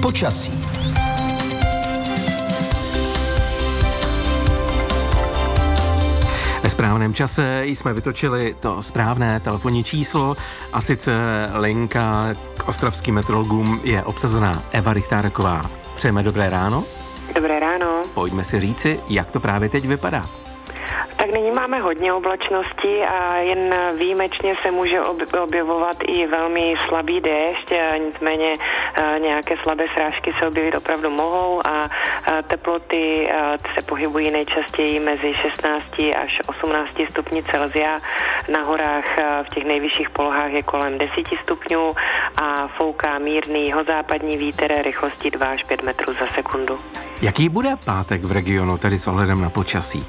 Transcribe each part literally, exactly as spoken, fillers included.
Počasí. Ve správném čase jsme vytočili to správné telefonní číslo a sice linka k ostravským meteorologům je obsazená Eva Richtáreková. Přejeme dobré ráno. Dobré ráno. Pojďme si říci, jak to právě teď vypadá. Tak nyní máme hodně oblačností a jen výjimečně se může objevovat i velmi slabý déšť, nicméně nějaké slabé srážky se objevit opravdu mohou a teploty se pohybují nejčastěji mezi šestnácti až osmnácti stupni Celsia. Na horách v těch nejvyšších polohách je kolem deseti stupňů a fouká mírný jihozápadní vítr rychlostí dva až pět metrů za sekundu. Jaký bude pátek v regionu, tedy s ohledem na počasí?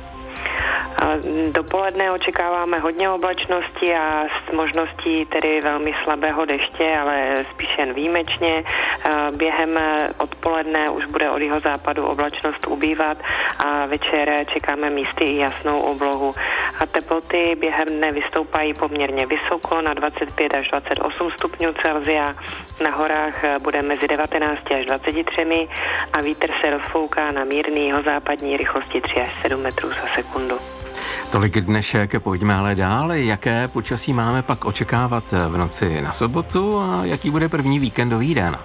Dopoledne očekáváme hodně oblačnosti a s možností tedy velmi slabého deště, ale spíš jen výjimečně. Během odpoledne už bude od jihozápadu oblačnost ubývat a večer čekáme místy i jasnou oblohu. A teploty během dne vystoupají poměrně vysoko na dvacet pět až dvacet osm stupňů Celsia. Na horách bude mezi devatenácti až dvaceti třemi a vítr se rozfouká na mírný jihozápadní rychlosti tři až sedm metrů za sekundu. Tolik dnešek, pojďme ale dál. Jaké počasí máme pak očekávat v noci na sobotu a jaký bude první víkendový den?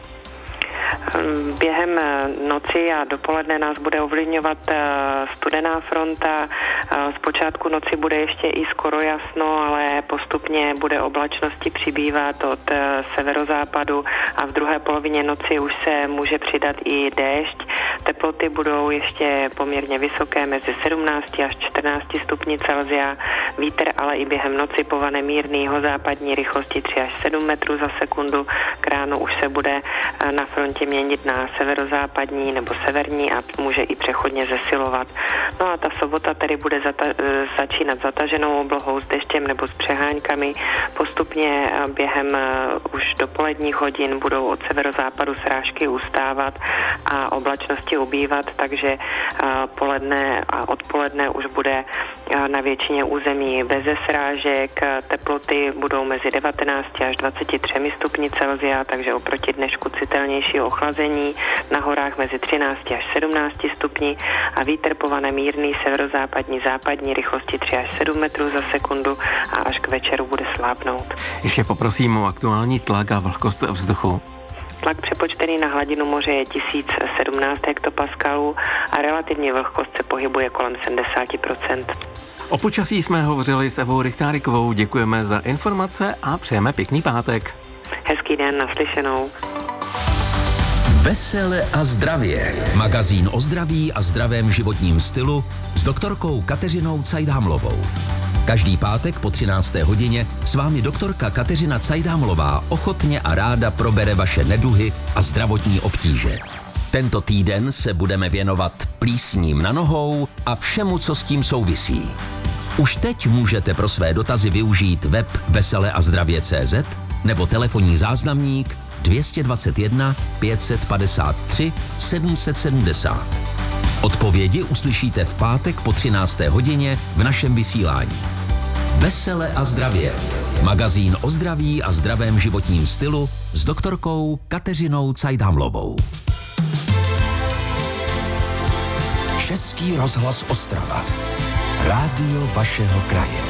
Během noci a dopoledne nás bude ovlivňovat studená fronta. Zpočátku noci bude ještě i skoro jasno, ale postupně bude oblačnosti přibývat od severozápadu a v druhé polovině noci už se může přidat i déšť. Teploty budou ještě poměrně vysoké, mezi sedmnácti až čtrnácti stupni Celsia. Vítr ale i během noci povane mírný jihozápadní rychlosti tři až sedm metrů za sekundu. K ránu už se bude na frontě měnit na severozápadní nebo severní a může i přechodně zesilovat. No a ta sobota tedy bude zata- začínat zataženou oblohou s deštěm nebo s přeháňkami. Postupně během už dopoledních hodin budou od severozápadu srážky ustávat a oblačnosti ubývat, takže poledne a odpoledne už bude na většině území beze srážek. Teploty budou mezi devatenácti až dvaceti třemi stupni Celsia, takže oproti dnešku citelnější ochlazení. Na horách mezi třinácti až sedmnácti stupni a vítr povane mírný severozápadní západní rychlosti tři až sedm metrů za sekundu a až k večeru bude slábnout. Ještě poprosím o aktuální tlak a vlhkost vzduchu. Tlak přepočtený na hladinu moře je tisíc sedmnáct hektopaskalů a relativní vlhkost se pohybuje kolem sedmdesát procent. O počasí jsme hovořili s Evou Richtárekovou, děkujeme za informace a přejeme pěkný pátek. Hezký den, naslyšenou. Vesele a zdravě. Magazín o zdraví a zdravém životním stylu s doktorkou Kateřinou Cajdhamlovou. Každý pátek po třinácté hodině s vámi doktorka Kateřina Cajdhamlová ochotně a ráda probere vaše neduhy a zdravotní obtíže. Tento týden se budeme věnovat plísním na nohou a všemu, co s tím souvisí. Už teď můžete pro své dotazy využít web vesele a zdravě tečka cé zet nebo telefonní záznamník dvě stě dvacet jedna pět set padesát tři sedm set sedmdesát. Odpovědi uslyšíte v pátek po třinácté hodině v našem vysílání. Vesele a zdravě. Magazín o zdraví a zdravém životním stylu s doktorkou Kateřinou Cajdhamlovou. Český rozhlas Ostrava. Rádio vašeho kraje.